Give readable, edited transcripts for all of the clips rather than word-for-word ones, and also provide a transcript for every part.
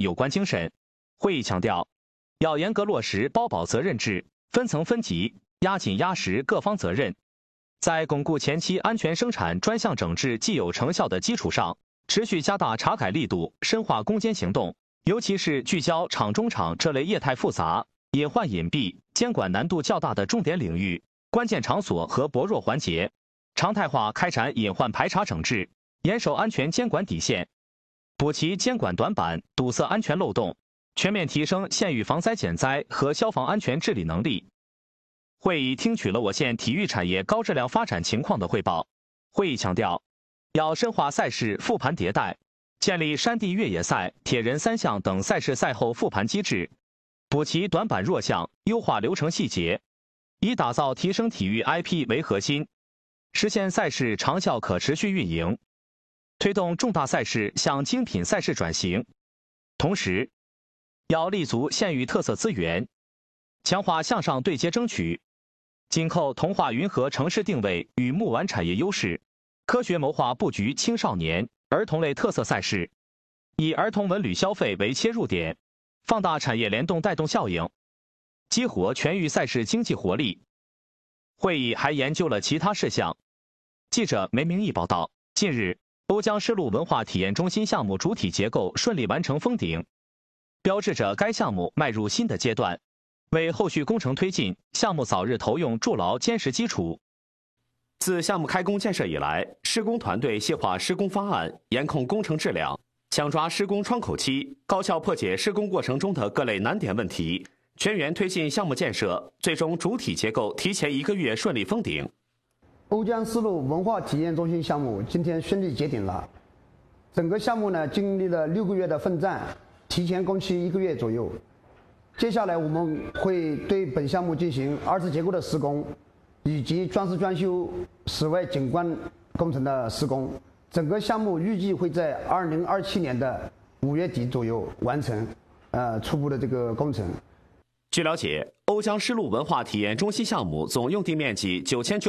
有关精神。会议强调，要严格落实包保责任制，分层分级，压紧压实各方责任。在巩固前期安全生产专项整治既有成效的基础上，持续加大查改力度，深化攻坚行动，尤其是聚焦厂中厂这类业态复杂、隐患隐蔽、监管难度较大的重点领域、关键场所和薄弱环节，常态化开展隐患排查整治，严守安全监管底线，补齐监管短板，堵塞安全漏洞，全面提升县域防灾减灾和消防安全治理能力。会议听取了我县体育产业高质量发展情况的汇报。会议强调，要深化赛事复盘迭代，建立山地越野赛、铁人三项等赛事赛后复盘机制，补齐短板弱项，优化流程细节，以打造提升体育 IP 为核心，实现赛事长效可持续运营，推动重大赛事向精品赛事转型。同时，要立足县域特色资源，强化向上对接争取，紧扣同化云和城市定位与木玩产业优势，科学谋划布局青少年、儿童类特色赛事，以儿童文旅消费为切入点，放大产业联动带动效应，激活全域赛事经济活力。会议还研究了其他事项。记者梅明义报道，近日，瓯江湿路文化体验中心项目主体结构顺利完成封顶，标志着该项目迈入新的阶段，为后续工程推进，项目早日投用筑牢坚实基础。自项目开工建设以来，施工团队细化施工方案，严控工程质量，抢抓施工窗口期，高效破解施工过程中的各类难点问题，全员推进项目建设，最终主体结构提前1个月顺利封顶。 瓯江丝路文化体验中心项目今天顺利结顶了。整个项目呢经历了6个月的奋战，提前工期1个月左右。接下来我们会对本项目进行2次结构的施工，以及装饰装修室外景观工程的施工。整个项目预计会在2027年的5月底左右完成，初步的这个工程。 据了解，瓯江湿路文化体验中心项目总用地面积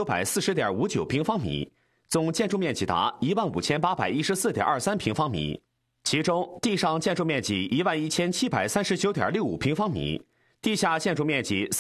9940.59平方米，总建筑面积达15814.23平方米，其中地上建筑面积11739.65平方米，地下建筑面积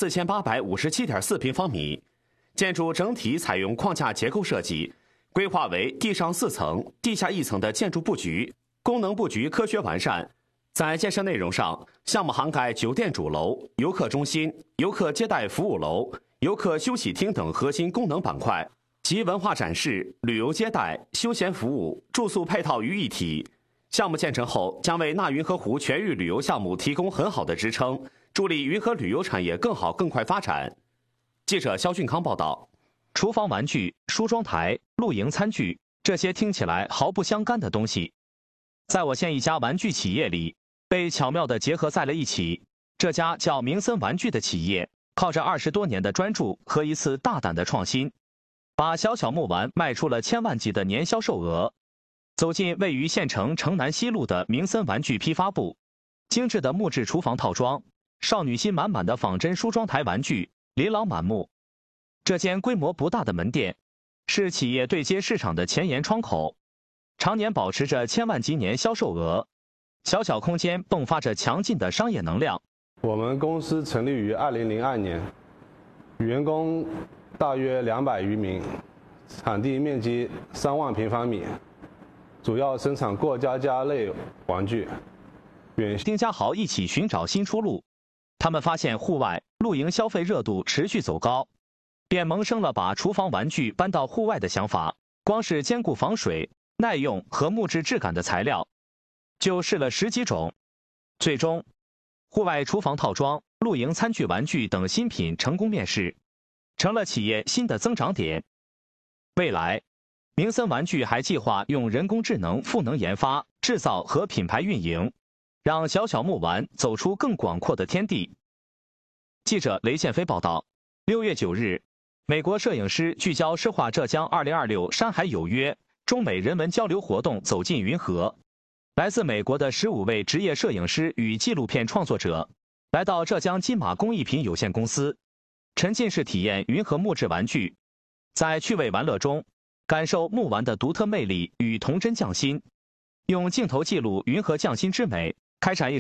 4857.4平方米。建筑整体采用框架结构设计，规划为地上4层、地下1层的建筑布局，功能布局科学完善。在建设内容上，项目涵盖酒店主楼、游客中心、游客接待服务楼、游客休息厅等核心功能板块，集文化展示、旅游接待、休闲服务、住宿配套于一体。项目建成后，将为纳云河湖全域旅游项目提供很好的支撑，助力云河旅游产业更好更快发展。记者肖俊康报道。厨房玩具、梳妆台、露营餐具，这些听起来毫不相干的东西，在我县一家玩具企业里被巧妙地结合在了一起。这家叫明森玩具的企业，靠着20多年的专注和一次大胆的创新，把小小木玩卖出了千万级的年销售额。走进位于县城城南西路的明森玩具批发部，精致的木质厨房套装，少女心满满的仿真梳妆台玩具琳琅满目。这间规模不大的门店，是企业对接市场的前沿窗口，常年保持着千万级年销售额。小小空间迸发着强劲的商业能量。 我们公司成立于2002年，员工大约200余名，场地面积3万平方米，主要生产过家家类玩具。 丁家豪一起寻找新出路，他们发现户外露营消费热度持续走高，便萌生了把厨房玩具搬到户外的想法。光是兼顾防水、耐用和木质质感的材料，就试了10几种，最终户外厨房套装、露营餐具玩具等新品成功面世，成了企业新的增长点。未来，明森玩具还计划用人工智能赋能研发、制造和品牌运营，让小小木玩走出更广阔的天地。记者雷宪飞报道。6月9日，美国摄影师聚焦诗画浙江2026山海有约中美人文交流活动走进云河。来自美国的15位职业摄影师与纪录片创作者来到浙江金马工艺品有限公司，沉浸式体验云河木质玩具，在趣味玩乐中感受木玩的独特魅力与童真匠心，用镜头记录云河匠心之美，开展一场